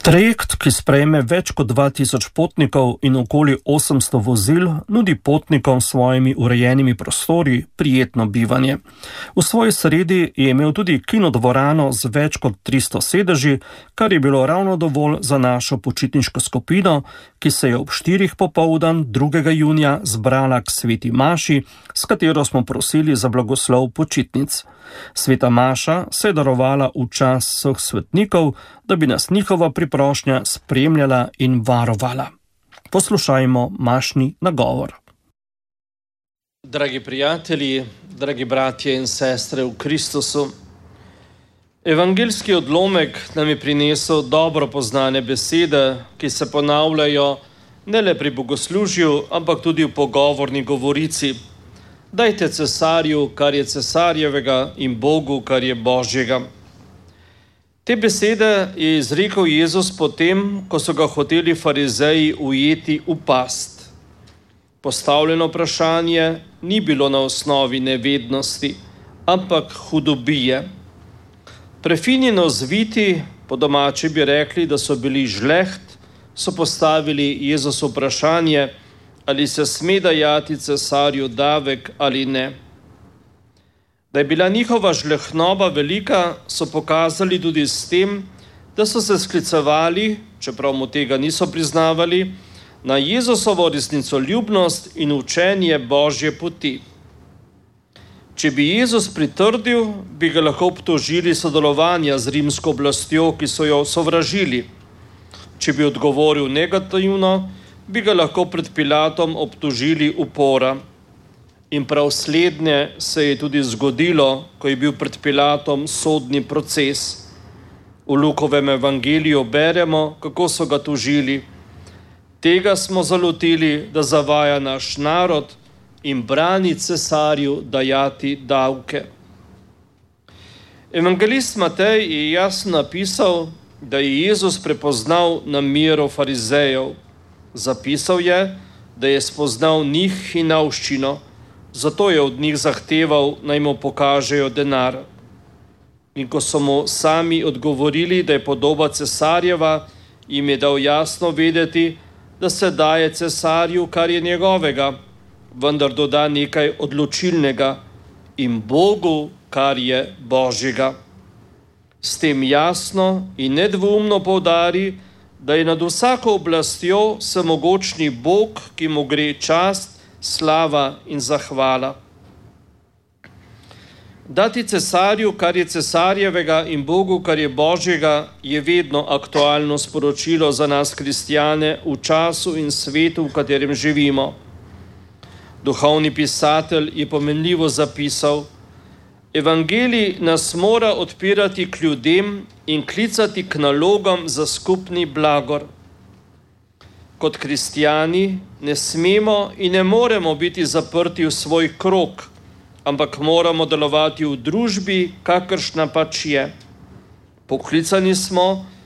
Trajekt, ki sprejme več kot 2000 potnikov in okoli 800 vozil, nudi potnikom s svojimi urejenimi prostori prijetno bivanje. V svoji sredi je imel tudi kinodvorano z več kot 300 sedeži, kar je bilo ravno dovolj za našo počitniško skupino, ki se je ob 4 popoldan 2. junija zbrala k sveti maši, s katero smo prosili za blagoslov počitnic. Sveta maša se je darovala v čas vseh svetnikov, da bi nas njihova priprošnja spremljala in varovala. Poslušajmo mašni nagovor. Dragi prijatelji, dragi bratje in sestre v Kristusu, evangeljski odlomek nam je prinesel dobro poznane besede, ki se ponavljajo ne le pri bogoslužju, ampak tudi v pogovorni govorici. Dajte cesarju, kar je cesarjevega, in Bogu, kar je Božjega. Te besede je izrekel Jezus potem, ko so ga hoteli farizeji ujeti v past. Postavljeno vprašanje ni bilo na osnovi nevednosti, ampak hudobije. Prefinjeno zviti, po domači bi rekli, da so bili žleht, so postavili Jezusu vprašanje, ali se sme dajati cesarju davek ali ne. Da je bila njihova žlehtnoba velika, so pokazali tudi s tem, da so se sklicevali, čeprav mu tega niso priznavali, na Jezusovo resnicoljubnost in učenje Božje poti. Če bi Jezus pritrdil, bi ga lahko obtožili sodelovanja z rimsko oblastjo, ki so jo sovražili. Če bi odgovoril negativno, bi ga lahko pred Pilatom obtožili upora. In prav slednje se je tudi zgodilo, ko je bil pred Pilatom sodni proces. V Lukovem evangeliju beremo, kako so ga tožili. Tega smo zalotili, da zavaja naš narod in brani cesarju dajati davke. Evangelist Matej je jasno napisal, da je Jezus prepoznal namero farizejev. Zapisal je, da je spoznal njih hinavščino, zato je od njih zahteval, naj mu pokažejo denar. In ko so mu sami odgovorili, da je podoba cesarjeva, jim je dal jasno vedeti, da se daje cesarju, kar je njegovega, vendar doda nekaj odločilnega, in Bogu, kar je Božjega. S tem jasno in nedvoumno poudari, da je nad vsako oblastjo vsemogočni Bog, ki mu gre čast, slava in zahvala. Dati cesarju, kar je cesarjevega, in Bogu, kar je Božjega, je vedno aktualno sporočilo za nas kristjane v času in svetu, v katerem živimo. Duhovni pisatelj je pomenljivo zapisal: Evangelij nas mora odpirati k ljudem in klicati k nalogam za skupni blagor. Kot kristjani ne smemo in ne moremo biti zaprti v svoj krog, ampak moramo delovati v družbi, kakršna pač je. Poklicani smo,